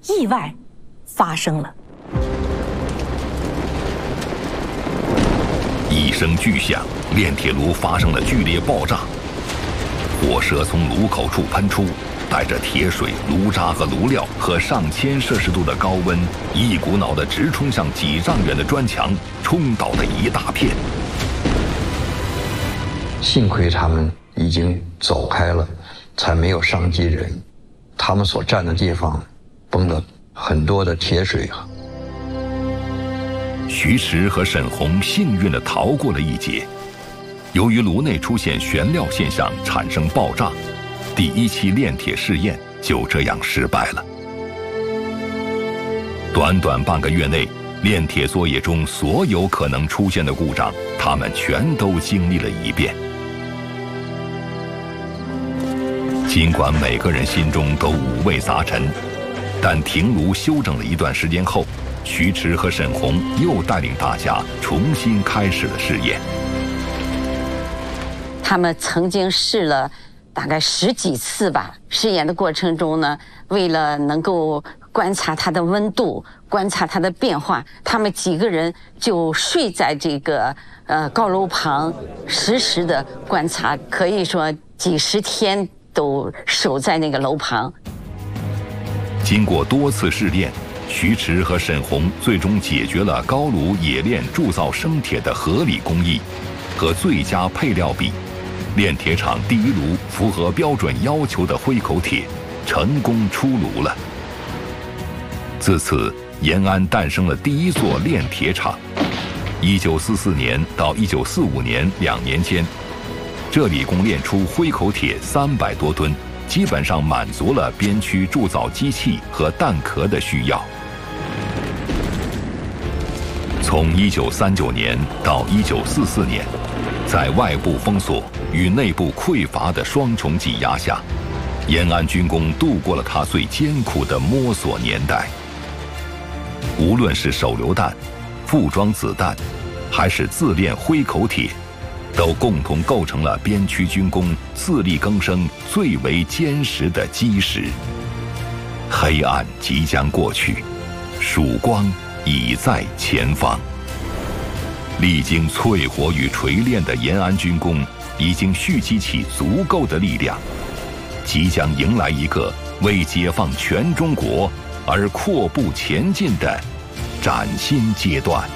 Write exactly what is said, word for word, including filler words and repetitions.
意外发生了。 一声巨响，炼铁炉发生了剧烈爆炸，火舌从炉口处喷出，带着铁水、炉渣和炉料和上千摄氏度的高温，一股脑地直冲向几丈远的砖墙，冲倒了一大片。 幸亏他们已经走开了，才没有伤及人。他们所站的地方崩了很多的铁水。 徐迟和沈红幸运地逃过了一劫。由于炉内出现悬料现象，产生爆炸，第一期炼铁试验就这样失败了。短短半个月内，炼铁作业中所有可能出现的故障，他们全都经历了一遍。尽管每个人心中都五味杂陈，但停炉休整了一段时间后，徐迟和沈红又带领大家重新开始了试验。 他们曾经试了大概十几次吧。试验的过程中呢，为了能够观察它的温度，观察它的变化，他们几个人就睡在这个呃高楼旁，实时的观察，可以说几十天都守在那个楼旁。 经过多次试炼，徐迟和沈红最终解决了高炉冶炼铸造生铁的合理工艺和最佳配料比。炼铁厂第一炉符合标准要求的灰口铁成功出炉了。自此，延安诞生了第一座炼铁厂。一九四四年到一九四五年两年间，这里共炼出灰口铁三百多吨，基本上满足了边区铸造机器和弹壳的需要。从一九三九年到一九四四年，在外部封锁与内部匮乏的双重挤压下，延安军工度过了它最艰苦的摸索年代。无论是手榴弹、副装子弹，还是自炼灰口铁，都共同构成了边区军工自力更生最为坚实的基石。黑暗即将过去，曙光已在前方。历经淬火与锤炼的延安军工已经蓄积起足够的力量，即将迎来一个为解放全中国而阔步前进的崭新阶段。